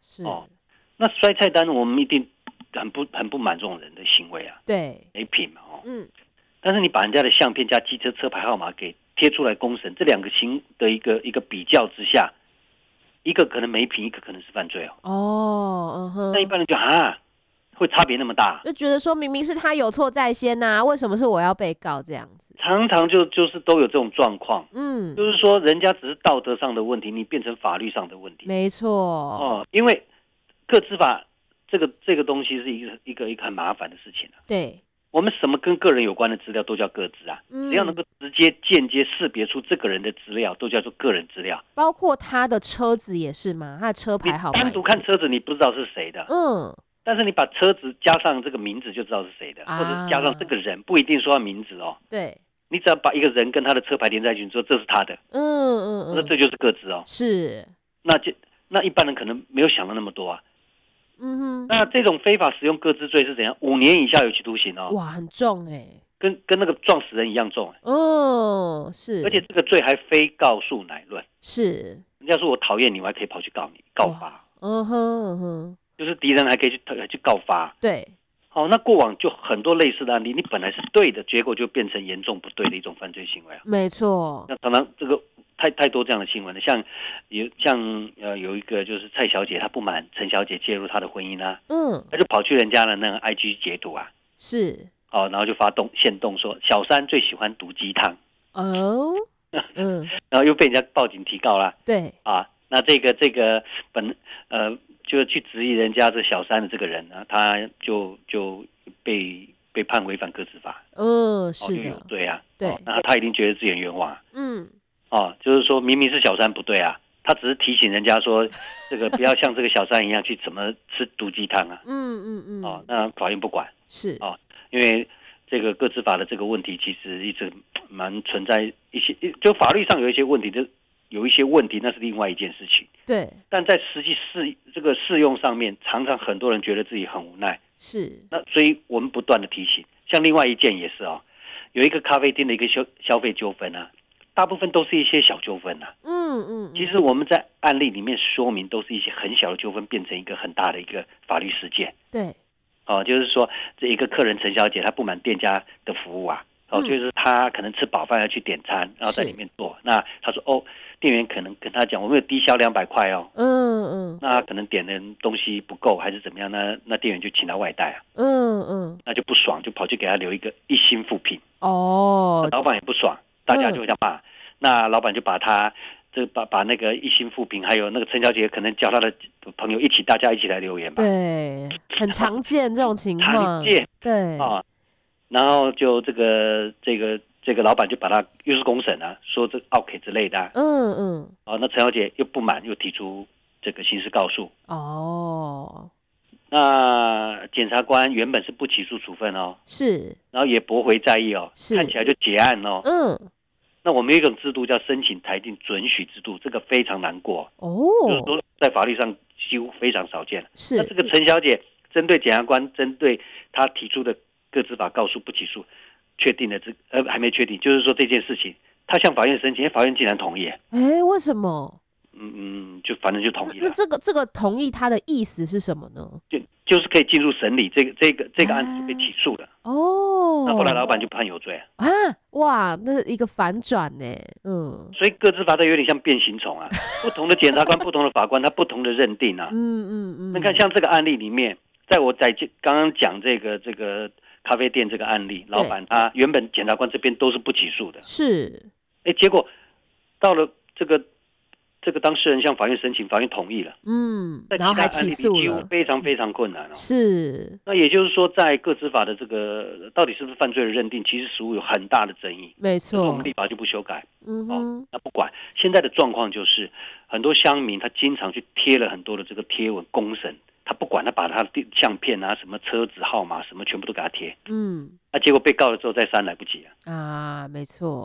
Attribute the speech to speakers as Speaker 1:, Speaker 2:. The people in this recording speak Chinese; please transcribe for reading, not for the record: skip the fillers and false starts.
Speaker 1: 是
Speaker 2: 那摔菜单我们一定很不满这种人的行为啊，
Speaker 1: 对，
Speaker 2: 没品嘛但是你把人家的相片加机车车牌号码给贴出来公审，这两个行的一个比较之下，一个可能没品，一个可能是犯罪那一般人就会差别那么大，
Speaker 1: 就觉得说明明是他有错在先呐，为什么是我要被告这样子？
Speaker 2: 常常就是都有这种状况，就是说人家只是道德上的问题，你变成法律上的问题，
Speaker 1: 没错，
Speaker 2: 因为个资法这个东西是一个很麻烦的事情
Speaker 1: 对，
Speaker 2: 我们什么跟个人有关的资料都叫个资啊，只要能够直接间接识别出这个人的资料，都叫做个人资料。
Speaker 1: 包括他的车子也是吗？他的车牌号码
Speaker 2: 你单独看车子，你不知道是谁的，但是你把车子加上这个名字就知道是谁的，或者是加上这个人，不一定说他名字
Speaker 1: 对，
Speaker 2: 你只要把一个人跟他的车牌连在一起，你说这是他的，那这就是个资
Speaker 1: 是，
Speaker 2: 那一般人可能没有想到那么多啊。那这种非法使用个资罪是怎样？5年以下有期徒刑
Speaker 1: 哇，很重
Speaker 2: 跟那个撞死人一样重
Speaker 1: 是，
Speaker 2: 而且这个罪还非告诉乃论，
Speaker 1: 是，
Speaker 2: 人家说我讨厌你，我还可以跑去告你，告发，就是敌人还可以去告发，
Speaker 1: 对，
Speaker 2: 那过往就很多类似的案例，你本来是对的，结果就变成严重不对的一种犯罪行为
Speaker 1: 没错，
Speaker 2: 那常常这个太多这样的新闻了，像有一个就是蔡小姐，她不满陈小姐介入她的婚姻她就跑去人家的那个 IG 截图
Speaker 1: 是，
Speaker 2: 然后就发限动说小三最喜欢毒鸡汤然后又被人家报警提告啦，
Speaker 1: 对
Speaker 2: 那这个就去质疑人家这小三的这个人呢，他就被判违反个资法，
Speaker 1: 是的，
Speaker 2: 就有罪
Speaker 1: 对，
Speaker 2: 那他一定觉得自己很冤枉就是说明明是小三不对他只是提醒人家说这个不要像这个小三一样去怎么吃毒鸡汤那法院不管
Speaker 1: 是
Speaker 2: 因为这个个资法的这个问题其实一直蛮存在一些，就法律上有一些问题，就有一些问题，那是另外一件事情。
Speaker 1: 对，
Speaker 2: 但在实际这个适用上面，常常很多人觉得自己很无奈。
Speaker 1: 是，
Speaker 2: 那所以我们不断的提醒，像另外一件也是有一个咖啡店的一个消费纠纷大部分都是一些小纠纷其实我们在案例里面说明，都是一些很小的纠纷变成一个很大的一个法律事件。
Speaker 1: 对，
Speaker 2: 就是说这一个客人陈小姐，她不满店家的服务就是她可能吃饱饭要去点餐，然后在里面做。那她说店员可能跟她讲，我们有低消200块那她可能点的东西不够还是怎么样，那店员就请她外带那就不爽，就跑去给她留一星负评老板也不爽，大家就这样骂。那老板就把他把那个一星负评，还有那个陈小姐可能叫他的朋友大家一起来留言吧。
Speaker 1: 对，很常见这种情况。
Speaker 2: 常见，
Speaker 1: 对
Speaker 2: 然后就这个老板就把他又是公审说这 OK 之类的那陈小姐又不满，又提出这个刑事告诉那检察官原本是不起诉处分
Speaker 1: 是，
Speaker 2: 然后也驳回再议看起来就结案那我们有一种制度叫申请裁定准许制度，这个非常难过就是说在法律上几乎非常少见
Speaker 1: 是，
Speaker 2: 那这个陈小姐针对检察官针对她提出的个资法告诉不起诉，确定了还没确定，就是说这件事情她向法院申请，法院竟然同意
Speaker 1: 为什么？
Speaker 2: 就反正就同意了。
Speaker 1: 那这个同意他的意思是什么呢？
Speaker 2: 就是可以进入审理，这个案子就被起诉了那后来老板就判有罪
Speaker 1: 哇，那一个反转呢
Speaker 2: 所以个资法它有点像变形虫不同的检察官不同的法官他不同的认定你看像这个案例里面，在我刚刚讲这个咖啡店这个案例，老板他原本检察官这边都是不起诉的
Speaker 1: 是
Speaker 2: 结果到了这个当事人向法院申请，法院同意了
Speaker 1: 然后还起诉了，
Speaker 2: 几乎非常非常困难
Speaker 1: 是
Speaker 2: 那也就是说在个资法的这个到底是不是犯罪的认定，其实实务有很大的争议，
Speaker 1: 没错，
Speaker 2: 我们立法就不修改那不管现在的状况，就是很多乡民他经常去贴了很多的这个贴文公审，他不管，他把他的相片什么车子号码什么全部都给他贴
Speaker 1: 那
Speaker 2: 结果被告了之后再删来不及
Speaker 1: 没错。